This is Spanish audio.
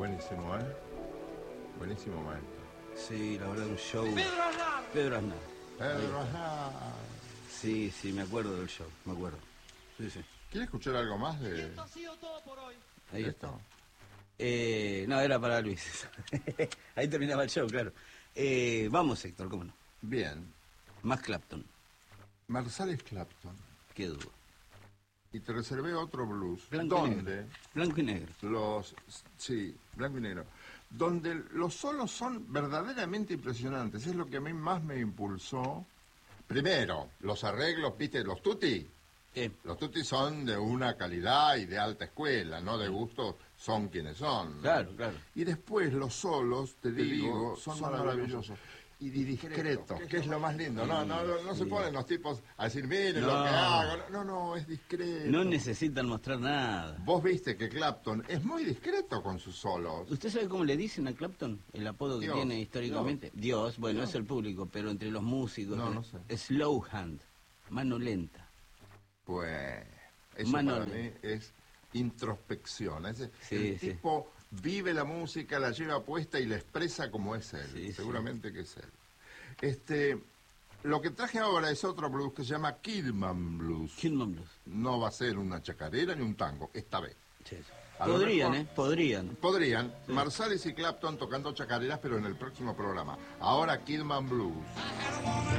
Buenísimo, ¿eh? Buenísimo maestro. Sí, la verdad, un show. Pedro Aznar. Pedro Aznar. Pedro Aznar. Sí, me acuerdo del show, me acuerdo. Sí. ¿Quiere escuchar algo más Y de esto ha sido todo por hoy. Ahí esto? está. No, era para Luis. Ahí terminaba el show, claro. Vamos, Héctor, cómo no. Bien. Más Clapton, Marsalis Clapton. qué duda. Y te reservé otro blues. Blanco y donde negro. Blanco y negro. Sí, blanco y negro. Donde los solos son verdaderamente impresionantes. Es lo que a mí más me impulsó. Primero, los arreglos, viste, los tutti. Los tutti son de una calidad y de alta escuela, no de gusto, son quienes son, ¿no? Claro. Y después los solos, te digo, son maravillosos. Y discretos, que es lo más lindo. No se ponen los tipos a decir, miren lo que hago. No, es discreto. No necesitan mostrar nada. Vos viste que Clapton es muy discreto con sus solos. ¿Usted sabe cómo le dicen a Clapton? El apodo que Dios. tiene históricamente. Dios, bueno, es el público, pero entre los músicos. No sé. Slow hand, mano lenta. Pues eso Manolo. para mí es introspección. Sí, el tipo vive la música, la lleva puesta y la expresa como es él. Sí, seguramente que es él. Lo que traje ahora es otro blues que se llama Kidman Blues. Kidman Blues. No va a ser una chacarera ni un tango, esta vez. Sí. A lo Podrían, mejor- Podrían. Podrían. Marsalis y Clapton tocando chacareras, pero en el próximo programa. Ahora Kidman Blues.